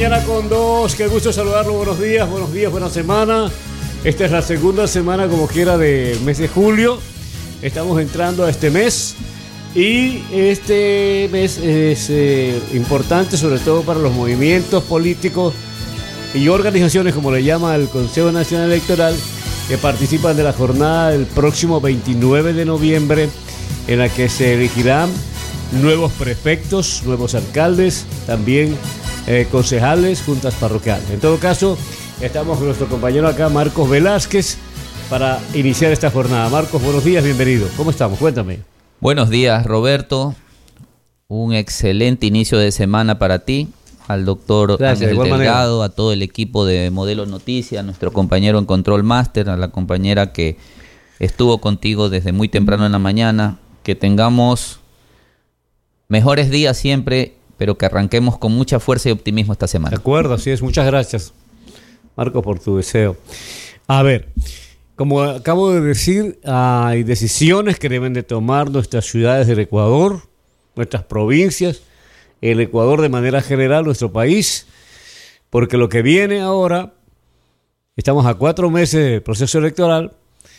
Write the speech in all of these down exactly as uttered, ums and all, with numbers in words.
mañana con dos. Qué gusto saludarlo. Buenos días, buenos días, buena semana. Esta es la segunda semana, como quiera, del mes de julio. Estamos entrando a este mes. Y este mes es eh, importante, sobre todo para los movimientos políticos y organizaciones, como le llama el Consejo Nacional Electoral, que participan de la jornada del próximo veintinueve de noviembre, en la que se elegirán nuevos prefectos, nuevos alcaldes, también eh, concejales, juntas parroquiales. En todo caso, estamos con nuestro compañero acá, Marcos Velázquez, para iniciar esta jornada. Marcos, buenos días, bienvenido. ¿Cómo estamos? Cuéntame. Buenos días, Roberto. Un excelente inicio de semana para ti, al doctor Gracias, Ángel de Delgado, manera. a todo el equipo de Modelo Noticias, a nuestro compañero en Control Master, a la compañera que estuvo contigo desde muy temprano en la mañana. Que tengamos mejores días siempre, pero que arranquemos con mucha fuerza y optimismo esta semana. De acuerdo, así es. Muchas gracias, Marcos, por tu deseo. A ver, como acabo de decir, hay decisiones que deben de tomar nuestras ciudades del Ecuador, nuestras provincias, el Ecuador de manera general, nuestro país, porque lo que viene ahora, estamos a cuatro meses del proceso electoral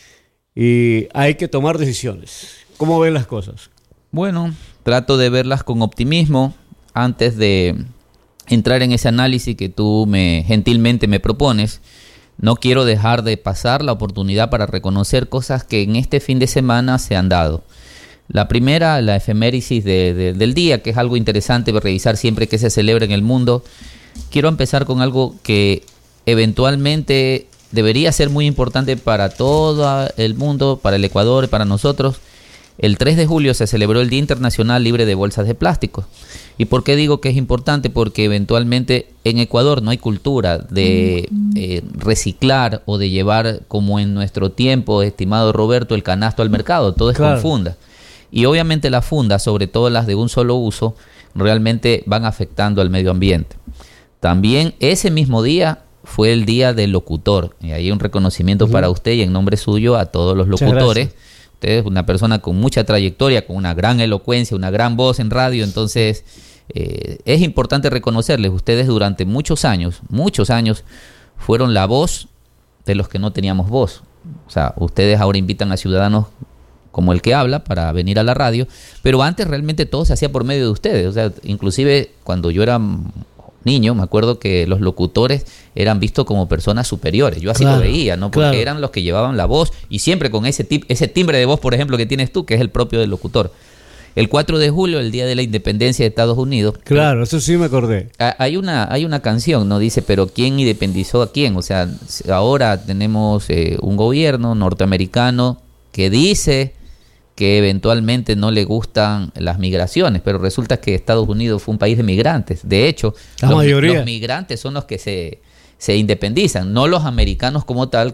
y hay que tomar decisiones. ¿Cómo ven las cosas? Bueno, trato de verlas con optimismo antes de entrar en ese análisis que tú me gentilmente me propones. No quiero dejar de pasar la oportunidad para reconocer cosas que en este fin de semana se han dado. La primera, la efemérisis de, de, del día, que es algo interesante revisar siempre que se celebra en el mundo. Quiero empezar con algo que eventualmente debería ser muy importante para todo el mundo, para el Ecuador, para nosotros. El tres de julio se celebró el Día Internacional Libre de Bolsas de Plástico. ¿Y por qué digo que es importante? Porque eventualmente en Ecuador no hay cultura de eh, reciclar o de llevar, como en nuestro tiempo, estimado Roberto, el canasto al mercado. Todo es Claro. con funda. Y obviamente las fundas, sobre todo las de un solo uso, realmente van afectando al medio ambiente. También ese mismo día fue el Día del Locutor. Y ahí un reconocimiento uh-huh. para usted y en nombre suyo a todos los locutores. Usted es una persona con mucha trayectoria, con una gran elocuencia, una gran voz en radio, entonces eh, es importante reconocerles. Ustedes durante muchos años, muchos años, fueron la voz de los que no teníamos voz. O sea, ustedes ahora invitan a ciudadanos como el que habla para venir a la radio, pero antes realmente todo se hacía por medio de ustedes. O sea, inclusive cuando yo era niño, me acuerdo que los locutores eran vistos como personas superiores. Yo así claro, lo veía, ¿no? Porque claro. eran los que llevaban la voz y siempre con ese, tip, ese timbre de voz, por ejemplo, que tienes tú, que es el propio del locutor. El cuatro de julio, el Día de la Independencia de Estados Unidos. Claro, eso sí me acordé. Hay una, hay una canción, ¿no? Dice, pero ¿quién independizó a quién? O sea, ahora tenemos eh, un gobierno norteamericano que dice que eventualmente no le gustan las migraciones, pero resulta que Estados Unidos fue un país de migrantes. De hecho, la los, mayoría. los migrantes son los que se, se independizan, no los americanos como tal,